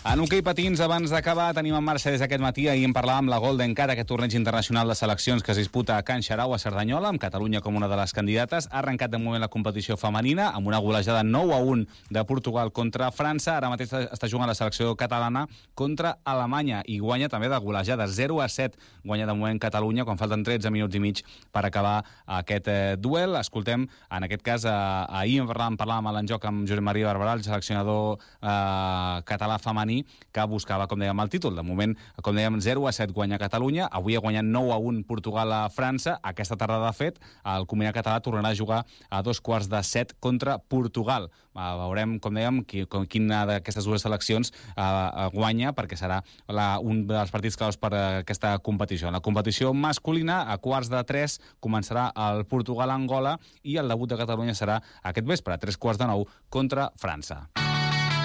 En hoquei patins, abans d'acabar, tenim en marxa des d'aquest matí. Ahir en parlàvem la Golden Car, aquest torneig internacional de seleccions que es disputa a Can Xarau, a Cerdanyola, amb Catalunya com una de les candidates. Ha arrencat de moment la competició femenina amb una golejada 9-1 de Portugal contra França. Ara mateix està jugant la selecció catalana contra Alemanya i guanya també de golejada 0-7. Guanya de moment Catalunya quan falten 13 minuts i mig per acabar aquest duel. Escoltem, en aquest cas, ahir parlàvem amb l'enjoc amb Josep Maria Barberà, el seleccionador català femení, que buscava, com dèiem, el títol. De moment, com dèiem, 0-7 guanya Catalunya. Avui ha guanyat 9-1 Portugal a França. Aquesta tarda, de fet, el combinat català tornarà a jugar a 2:15 contra Portugal. Veurem, com dèiem, quina d'aquestes dues seleccions guanya, perquè serà un dels partits claus per aquesta competició. En la competició masculina, a 2:45, començarà el Portugal-Angola i el debut de Catalunya serà aquest vespre, a 8:45 contra França.